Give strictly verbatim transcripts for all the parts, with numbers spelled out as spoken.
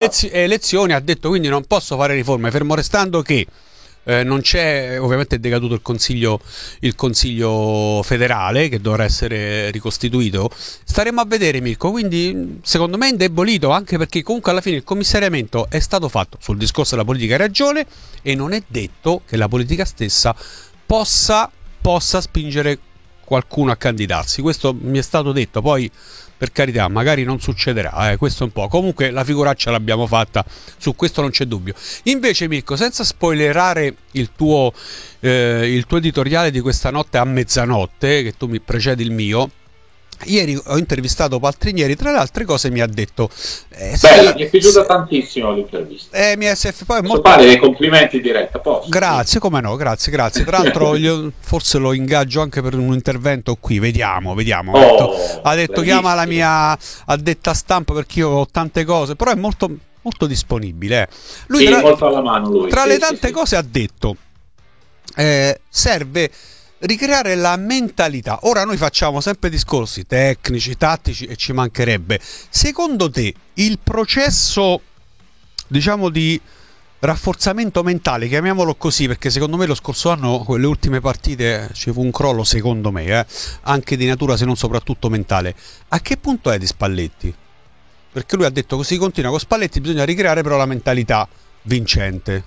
elezi- elezioni, ha detto quindi non posso fare riforme, fermo restando che Eh, non c'è, ovviamente è decaduto il consiglio, il consiglio federale che dovrà essere ricostituito. Staremo a vedere, Mirko. Quindi secondo me è indebolito, anche perché comunque alla fine il commissariamento è stato fatto sul discorso della politica, hai ragione, e non è detto che la politica stessa possa, possa spingere qualcuno a candidarsi. Questo mi è stato detto, poi per carità magari non succederà, eh, questo un po', comunque la figuraccia l'abbiamo fatta, su questo non c'è dubbio. Invece Mirko, senza spoilerare il tuo, eh, il tuo editoriale di questa notte a mezzanotte, che tu mi precedi il mio, ieri ho intervistato Paltrinieri, tra le altre cose mi ha detto eh, bella, sì, mi è piaciuta sì, tantissimo l'intervista, eh, mi è, se, poi è molto... fare dei complimenti in diretta, posso? Grazie, come no, grazie, grazie. Tra l'altro io forse lo ingaggio anche per un intervento qui, vediamo, vediamo. Oh, ha detto, ha detto chiama la mia addetta stampa perché io ho tante cose, però è molto, molto disponibile. Lui sì, tra, molto alla mano lui. Tra sì, le tante sì, cose ha detto eh, serve ricreare la mentalità. Ora noi facciamo sempre discorsi tecnici, tattici e ci mancherebbe. Secondo te il processo, diciamo, di rafforzamento mentale, chiamiamolo così, perché secondo me lo scorso anno, quelle ultime partite, ci fu un crollo secondo me, eh, anche di natura se non soprattutto mentale, a che punto è di Spalletti? Perché lui ha detto così continua con Spalletti, bisogna ricreare però la mentalità vincente.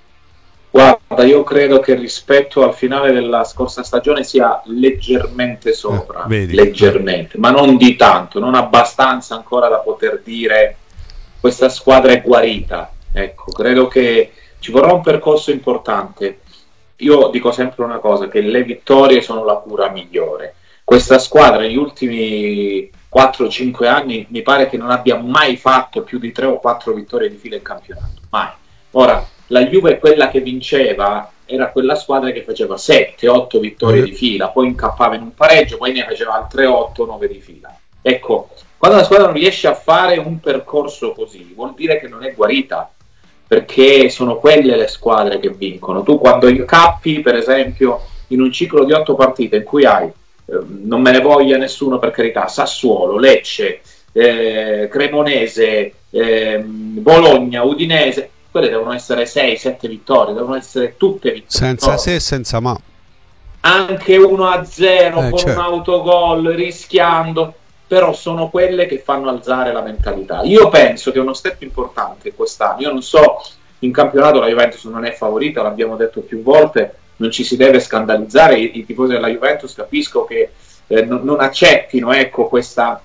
Guarda, io credo che rispetto al finale della scorsa stagione sia leggermente sopra, eh, leggermente, ma non di tanto, non abbastanza ancora da poter dire questa squadra è guarita. Ecco, credo che ci vorrà un percorso importante. Io dico sempre una cosa, che le vittorie sono la cura migliore. Questa squadra negli ultimi quattro cinque anni mi pare che non abbia mai fatto più di tre o quattro vittorie di fila in campionato, mai. Ora, la Juve, quella che vinceva, era quella squadra che faceva sette otto vittorie di fila, poi incappava in un pareggio, poi ne faceva altre otto nove di fila. Ecco, quando la squadra non riesce a fare un percorso così, vuol dire che non è guarita, perché sono quelle le squadre che vincono. Tu quando incappi, per esempio, in un ciclo di otto partite in cui hai, eh, non me ne voglia nessuno per carità, Sassuolo, Lecce, eh, Cremonese, eh, Bologna, Udinese, quelle devono essere sei sette vittorie, devono essere tutte vittorie. Senza se e senza ma. Anche uno a zero eh, con certo. un autogol, rischiando, però sono quelle che fanno alzare la mentalità. Io penso che uno step importante quest'anno, io non so, in campionato la Juventus non è favorita, l'abbiamo detto più volte, non ci si deve scandalizzare, i, i tifosi della Juventus capisco che eh, non, non accettino, ecco, questa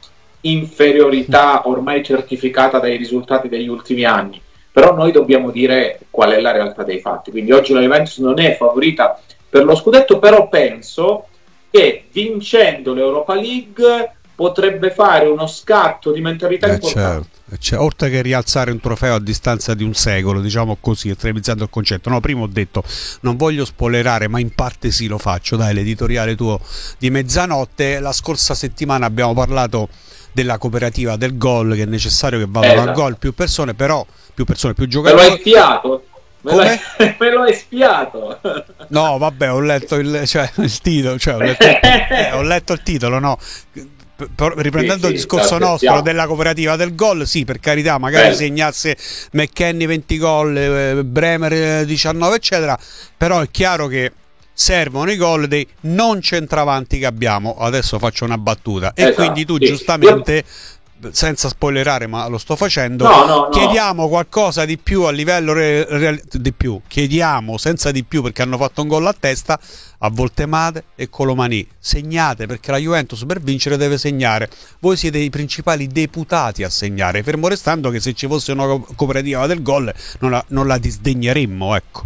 inferiorità ormai certificata dai risultati degli ultimi anni, però noi dobbiamo dire qual è la realtà dei fatti. Quindi oggi la Juventus non è favorita per lo scudetto, però penso che vincendo l'Europa League potrebbe fare uno scatto di mentalità eh importante. Certo, cioè, oltre che rialzare un trofeo a distanza di un secolo, diciamo così, estremizzando il concetto. No, prima ho detto, non voglio spoilerare, ma in parte sì lo faccio, dai, l'editoriale tuo di mezzanotte. La scorsa settimana abbiamo parlato della cooperativa del gol, che è necessario che vadano esatto. a gol più persone, però più persone, più giocatori. Me lo hai spiato? Me lo, hai, me lo hai spiato? No, vabbè, ho letto il, cioè, il titolo, cioè, ho, letto il, eh, ho letto il titolo, no? Riprendendo sì, il discorso sì, nostro stiamo. della cooperativa del gol, sì, per carità, magari Bello. segnasse McKennie venti gol, eh, Bremer diciannove, eccetera, però è chiaro che servono i gol dei non centravanti che abbiamo. Adesso faccio una battuta e esatto, quindi tu sì. giustamente, senza spoilerare, ma lo sto facendo, no, no, chiediamo no. qualcosa di più a livello re- re- di più, chiediamo senza di più, perché hanno fatto un gol a testa a Voltemade e Colomani, segnate, perché la Juventus per vincere deve segnare. Voi siete i principali deputati a segnare, fermo restando che se ci fosse una co- cooperativa del gol non la, non la disdegneremmo, ecco.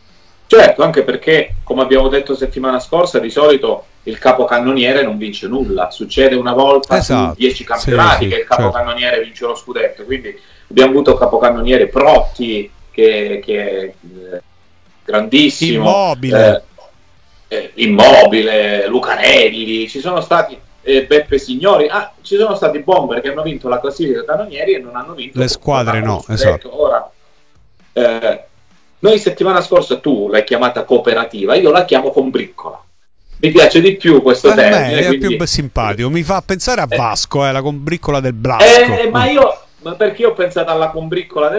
Certo, anche perché, come abbiamo detto settimana scorsa, di solito il capocannoniere non vince nulla. Succede una volta esatto. su dieci campionati sì, sì, che il capocannoniere certo. vince lo scudetto. Quindi abbiamo avuto capocannoniere Protti, che, che è eh, grandissimo. Immobile. Eh, eh, Immobile, Lucarelli, ci sono stati eh, Beppe Signori, ah, ci sono stati bomber che hanno vinto la classifica cannonieri e non hanno vinto le squadre, no, esatto. Ora, eh, noi settimana scorsa tu l'hai chiamata cooperativa, io la chiamo combriccola. Mi piace di più questo eh termine. Beh, è quindi... più simpatico, mi fa pensare a Vasco, eh, la combriccola del Blasco. Eh, ma io, ma perché ho pensato alla combriccola del